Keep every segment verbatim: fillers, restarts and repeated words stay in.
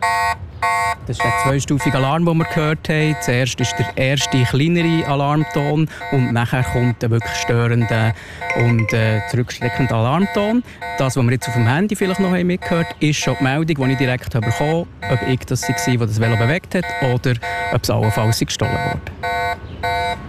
Das ist der zweistufige Alarm, den wir gehört haben. Zuerst ist der erste kleinere Alarmton und nachher kommt der wirklich störende und äh, zurückschreckende Alarmton. Das, was wir jetzt auf dem Handy vielleicht noch mitgehört haben, ist schon die Meldung, die ich direkt bekommen habe, ob ich das war, der das Velo bewegt hat oder ob es allenfalls gestohlen wurde.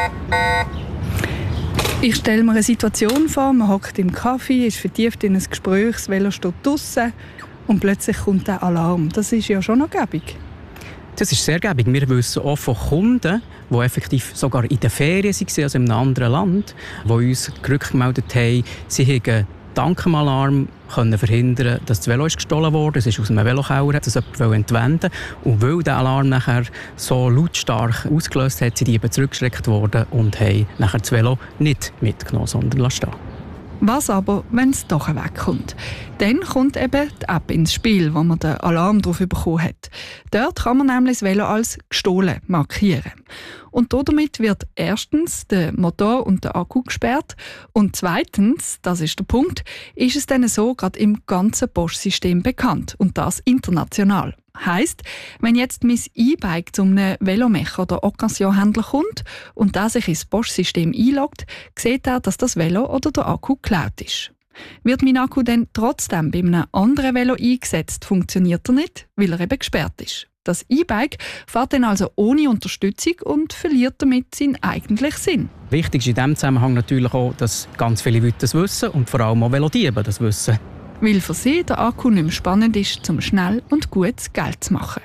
Ich stelle mir eine Situation vor, man hockt im Kaffee, ist vertieft in ein Gespräch, das Velo steht draussen und plötzlich kommt der Alarm. Das ist ja schon noch gäbig. Das ist sehr gäbig. Wir wissen auch von Kunden, die effektiv sogar in der Ferien waren, also in einem anderen Land, die uns rückgemeldet haben, sie hätten dank dem Alarm können verhindern, dass das Velo ist gestohlen wurde. Es ist aus einem Velokeller, das jemand entwenden wollte. Und weil der Alarm nachher so lautstark ausgelöst hat, sind die eben zurückgeschreckt worden und haben nachher das Velo nicht mitgenommen, sondern lassen stehen. Was aber, wenn es doch wegkommt? Dann kommt eben die App ins Spiel, wo man den Alarm drauf bekommen hat. Dort kann man nämlich das Velo als gestohlen markieren. Und damit wird erstens der Motor und der Akku gesperrt und zweitens, das ist der Punkt, ist es dann so gerade im ganzen Bosch-System bekannt und das international. Heisst, wenn jetzt mein E-Bike zu einem Velomecher oder Occasion-Händler kommt und der sich ins Bosch-System einloggt, sieht er, dass das Velo oder der Akku geklaut ist. Wird mein Akku dann trotzdem bei einem anderen Velo eingesetzt, funktioniert er nicht, weil er eben gesperrt ist. Das E-Bike fährt dann also ohne Unterstützung und verliert damit seinen eigentlichen Sinn. Wichtig ist in diesem Zusammenhang natürlich auch, dass ganz viele Leute das wissen und vor allem auch Velodiebe das wissen. Weil für sie der Akku nicht mehr spannend ist, um schnell und gut Geld zu machen.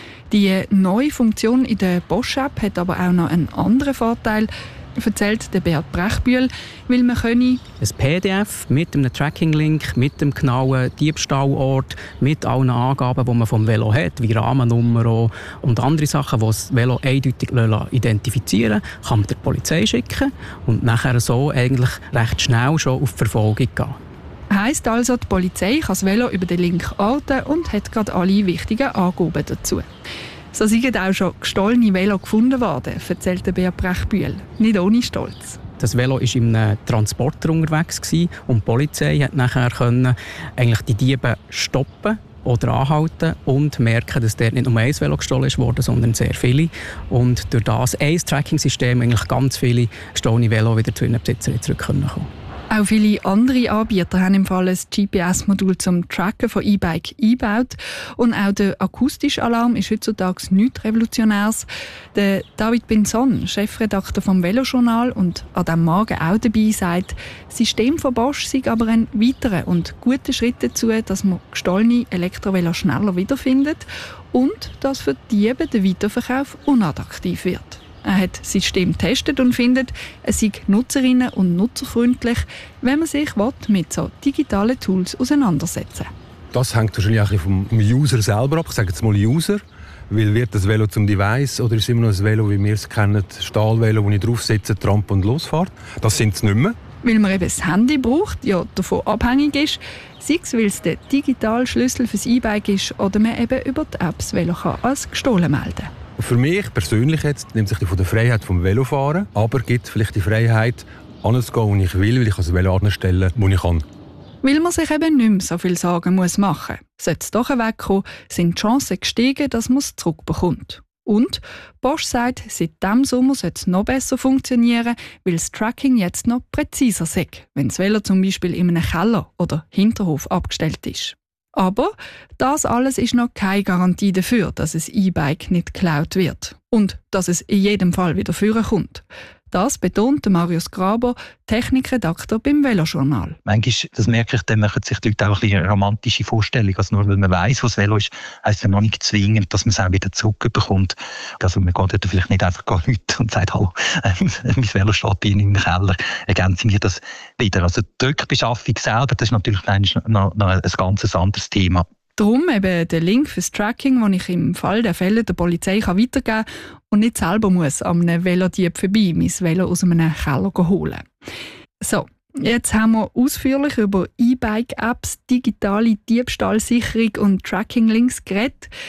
Die neue Funktion in der Bosch-App hat aber auch noch einen anderen Vorteil, erzählt der Beat Brechbühl, weil man könne ein P D F mit einem Tracking-Link, mit dem genauen Diebstahlort, mit allen Angaben, die man vom Velo hat, wie Rahmennummer und andere Sachen, die das Velo eindeutig identifizieren lassen, kann man der Polizei schicken und nachher so eigentlich recht schnell schon auf die Verfolgung gehen. Heisst also, die Polizei kann das Velo über den Link orten und hat gerade alle wichtigen Angaben dazu. So sind auch schon gestohlene Velo gefunden worden, erzählt der Beat Brechbühl. Nicht ohne Stolz. Das Velo war in einem Transporter unterwegs und die Polizei konnte nachher können, eigentlich die Diebe stoppen oder anhalten und merken, dass dort nicht nur ein Velo gestohlen wurde, sondern sehr viele. Und durch das ein Tracking-System eigentlich ganz viele gestohlene Velo wieder zu ihren Besitzern zurückkommen können. Auch viele andere Anbieter haben im Fall ein G P S-Modul zum Tracken von E-Bike eingebaut. Und auch der akustische Alarm ist heutzutage nichts Revolutionäres. Der David Binzon, Chefredakteur vom Velojournal und an diesem Morgen auch dabei, sagt, das System von Bosch sei aber ein weiterer und guter Schritt dazu, dass man gestohlene Elektrovelo schneller wiederfindet und dass für die Diebe der Weiterverkauf unattraktiv wird. Er hat das System getestet und findet, es sei nutzerinnen- und nutzerfreundlich, wenn man sich mit so digitalen Tools auseinandersetzen will. Das hängt wahrscheinlich auch vom User selber ab. Ich sage jetzt mal User. Weil wird das Velo zum Device oder ist es immer noch ein Velo, wie wir es kennen, Stahlvelo, wo ich draufsetze, trampe und losfahre? Das sind es nicht mehr. Weil man eben das Handy braucht, ja davon abhängig ist, sei es, weil es der digitale Schlüssel fürs E-Bike ist oder man eben über die App das Velo kann als gestohlen melden kann. Für mich persönlich jetzt nimmt sich die von der Freiheit vom Velofahren, aber gibt vielleicht die Freiheit, anzugehen, wo ich will, weil ich das Velo anstellen kann, wo ich kann. Weil man sich eben nicht mehr so viel Sorgen muss machen muss. Sollte es doch wegkommen, sind die Chancen gestiegen, dass man es zurückbekommt. Und Bosch sagt, seit diesem Sommer soll es noch besser funktionieren, weil das Tracking jetzt noch präziser sei, wenn das Velo zum Beispiel in einem Keller oder Hinterhof abgestellt ist. Aber das alles ist noch keine Garantie dafür, dass ein E-Bike nicht geklaut wird und dass es in jedem Fall wieder vorkommt. Das betont Marius Graber, Technikredakteur beim Velojournal. Manchmal, das merke ich, dann machen sich die Leute auch ein bisschen eine romantische Vorstellung. Also nur weil man weiss, wo das Velo ist, heisst es noch nicht zwingend, dass man es auch wieder zurückbekommt. Also man geht dort vielleicht nicht einfach Leute und sagt, hallo, äh, mein Velo steht bei Ihnen im Keller, ergänzen wir das wieder. Also die Rückbeschaffung selber, das ist natürlich noch, noch ein ganz anderes Thema. Darum eben der Link fürs Tracking, den ich im Fall der Fälle der Polizei weitergeben kann und nicht selber muss an einem Velodieb vorbei mein Velo aus einem Keller holen. So, jetzt haben wir ausführlich über E-Bike-Apps, digitale Diebstahlsicherung und Tracking-Links geredet.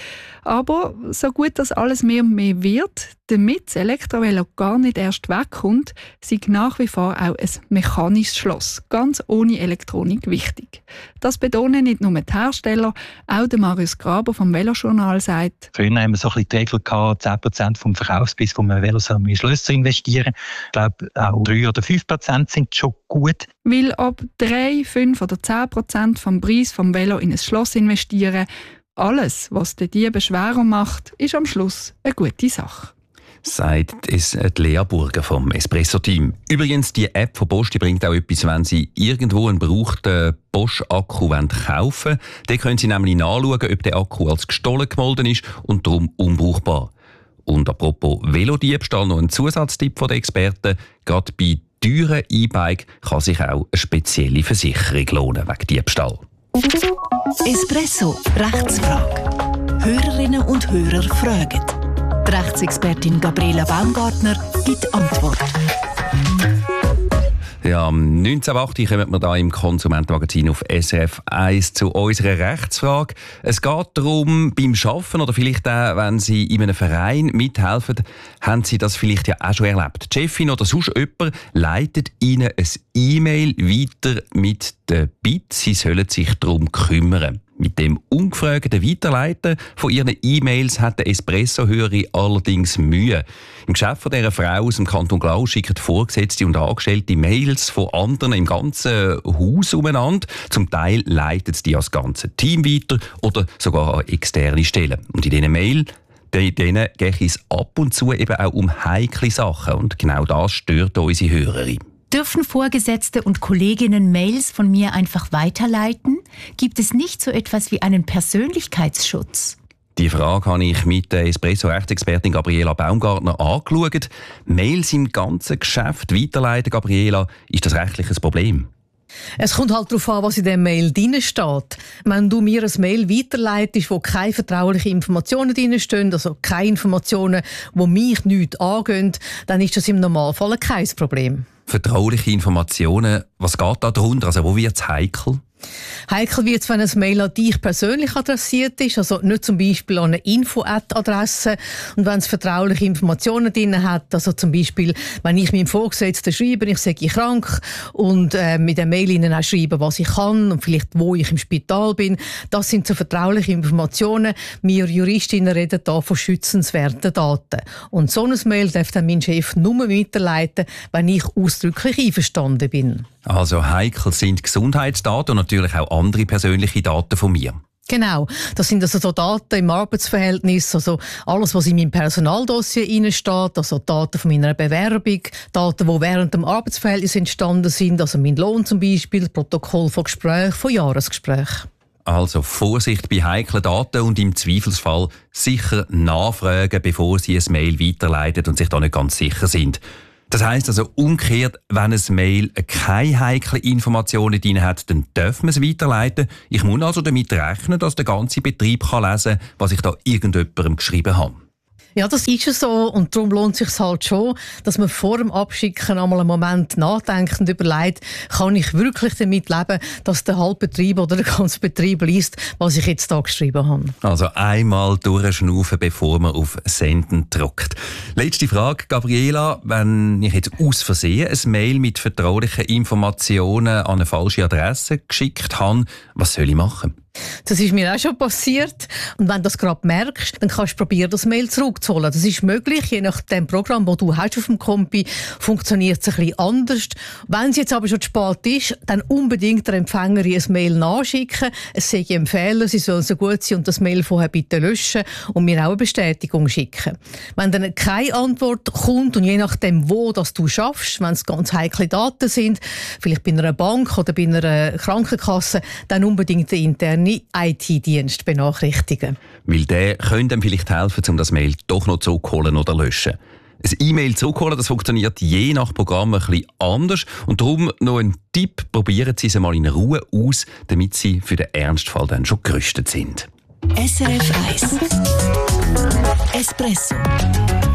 Aber so gut das alles mehr und mehr wird, damit das Elektrovelo gar nicht erst wegkommt, sei nach wie vor auch ein mechanisches Schloss, ganz ohne Elektronik wichtig. Das betonen nicht nur die Hersteller, auch der Marius Graber vom Velojournal sagt: Früher haben wir so ein bisschen die Regel gehabt, zehn Prozent vom Verkaufspreis von einem Velo soll man in Schlösser investieren. Ich glaube, auch drei oder fünf Prozent sind schon gut. Weil ob drei, fünf oder zehn Prozent vom Preis vom Velo in ein Schloss investieren, alles, was den Dieben schwerer macht, ist am Schluss eine gute Sache. Sagt es die Lea Burger vom Espresso-Team. Übrigens, die App von Bosch die bringt auch etwas, wenn Sie irgendwo einen gebrauchten Bosch-Akku kaufen wollen. Dann können Sie nämlich nachschauen, ob der Akku als gestohlen gemolden ist und darum unbrauchbar. Und apropos Velodiebstahl, noch ein Zusatztipp von den Experten. Gerade bei teuren E-Bike kann sich auch eine spezielle Versicherung lohnen wegen Diebstahl. Espresso, Rechtsfrage. Hörerinnen und Hörer fragen. Die Rechtsexpertin Gabriela Baumgartner gibt Antwort. Ja, am neunzehn Uhr acht kommen wir hier im Konsumentenmagazin auf S R F eins zu unserer Rechtsfrage. Es geht darum, beim Arbeiten oder vielleicht auch, wenn Sie in einem Verein mithelfen, haben Sie das vielleicht ja auch schon erlebt. Die Chefin oder sonst jemand leitet Ihnen ein E-Mail weiter mit der Bitte, Sie sollen sich darum kümmern. Mit dem ungefragten Weiterleiten von ihren E-Mails hat der Espresso-Hörer allerdings Mühe. Im Geschäft von dieser Frau aus dem Kanton Glau schicken Vorgesetzte und Angestellte Mails von anderen im ganzen Haus umeinander. Zum Teil leitet sie die als ganze Team weiter oder sogar an externe Stellen. Und in diesen Mail denen geht es ab und zu eben auch um heikle Sachen. Und genau das stört unsere Hörerin. Dürfen Vorgesetzte und Kolleginnen Mails von mir einfach weiterleiten? Gibt es nicht so etwas wie einen Persönlichkeitsschutz? Die Frage habe ich mit der Espresso-Rechtsexpertin Gabriela Baumgartner angeschaut. Mails im ganzen Geschäft weiterleiten, Gabriela, ist das rechtlich ein Problem? Es kommt halt darauf an, was in dem Mail drin steht. Wenn du mir ein Mail weiterleitest, wo keine vertraulichen Informationen drin stehen, also keine Informationen, die mich nichts angehen, dann ist das im Normalfall kein Problem. Vertrauliche Informationen, was geht da darunter? Also wo wird es heikel? Heikel wird es, wenn ein Mail an dich persönlich adressiert ist, also nicht zum Beispiel an eine Info-Ad-Adresse. Und wenn es vertrauliche Informationen drin hat, also zum Beispiel, wenn ich meinem Vorgesetzten schreibe, ich sage, ich krank und äh, mit der Mail ihnen auch schreibe, was ich kann und vielleicht, wo ich im Spital bin, das sind so vertrauliche Informationen. Wir Juristinnen reden da von schützenswerten Daten. Und so ein Mail darf dann mein Chef nur weiterleiten, wenn ich ausdrücklich einverstanden bin. Also heikel sind Gesundheitsdaten und natürlich auch andere persönliche Daten von mir. Genau, das sind also so Daten im Arbeitsverhältnis, also alles, was in meinem Personaldossier drin steht, also Daten von meiner Bewerbung, Daten, die während dem Arbeitsverhältnis entstanden sind, also mein Lohn zum Beispiel, Protokoll von Gesprächen, von Jahresgesprächen. Also Vorsicht bei heiklen Daten und im Zweifelsfall sicher nachfragen, bevor Sie ein Mail weiterleiten und sich da nicht ganz sicher sind. Das heisst also umgekehrt, wenn ein Mail keine heiklen Informationen drin hat, dann darf man es weiterleiten. Ich muss also damit rechnen, dass der ganze Betrieb kann lesen kann, was ich da irgendjemandem geschrieben habe. Ja, das ist ja so und darum lohnt es sich halt schon, dass man vor dem Abschicken einmal einen Moment nachdenkt und überlegt, kann ich wirklich damit leben, dass der Halbbetrieb oder der ganze Betrieb liest, was ich jetzt da geschrieben habe. Also einmal durchschnaufen, bevor man auf Senden drückt. Letzte Frage, Gabriela. Wenn ich jetzt aus Versehen ein Mail mit vertraulichen Informationen an eine falsche Adresse geschickt habe, was soll ich machen? Das ist mir auch schon passiert. Und wenn du das gerade merkst, dann kannst du probieren, das Mail zurückzuholen. Das ist möglich, je nach dem Programm, das du hast auf dem Kompi, funktioniert es ein bisschen anders. Wenn es jetzt aber schon zu spät ist, dann unbedingt der Empfängerin ein Mail nachschicken. Es sei empfehlen, sie soll so gut sein und das Mail vorher bitte löschen und mir auch eine Bestätigung schicken. Wenn dann keine Antwort kommt und je nachdem, wo das du schaffst, wenn es ganz heikle Daten sind, vielleicht bei einer Bank oder bei einer Krankenkasse, dann unbedingt den internen I T-Dienst benachrichtigen. Weil der könnte ihm vielleicht helfen, um das Mail doch noch zurückholen oder löschen. Ein E-Mail zurückholen, das funktioniert je nach Programm ein bisschen anders. Und darum noch ein Tipp, probieren Sie es einmal in Ruhe aus, damit Sie für den Ernstfall dann schon gerüstet sind. S R F eins Espresso